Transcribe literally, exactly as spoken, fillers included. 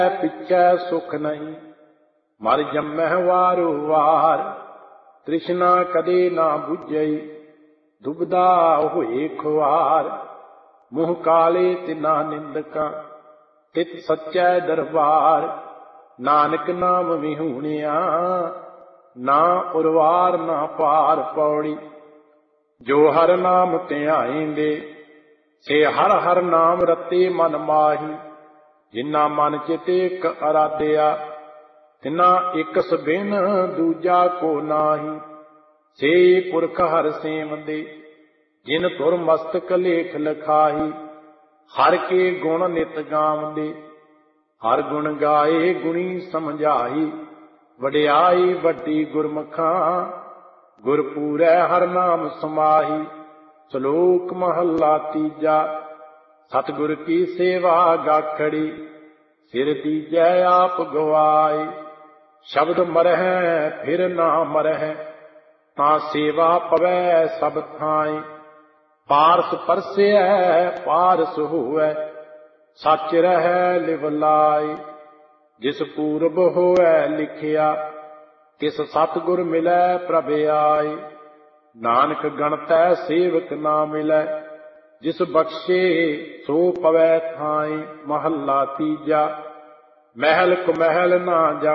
पिछै सुख नहीं, मर जम्मह वारो वार। तृष्णा कदे ना बुझई, दुबदा होए खुआर। मुँह काले तिना निंदका, तित सच्चै दरबार। नानक नाम विहूणिया, ना उर्वार ना पार। पौड़ी जो हर नाम ध्याएंगे, से हर हर नाम रते मन माही। जिन्ना मन चित एक अराध्या, तिना एक सबिन दूजा को नाही। से पुरख हर सेवंदे, जिन तुर मस्तक लेख लखाही। हर के गुण नित गावंदे, हर गुण गाए गुणी समझाई। वड्याई वड्डी गुरमुखां, गुरपूरै हर नाम समाही। श्लोक महला तीजा, सतगुर की सेवा गाखड़ी। सिर तीजै आप गवाए, शब्द मरहै फिर ना मरहै। तां सेवा पवै सब थाई। पारस परसै पारस होवै, सच रहै लिव लाई। जिस पूरब होवै लिखिया, तिस सतगुर मिलै प्रभ आए। नानक गणतै सेवक ना मिलै, जिस बख्शे सो पवै थाई। महला तीजा, महल कुमहल ना जा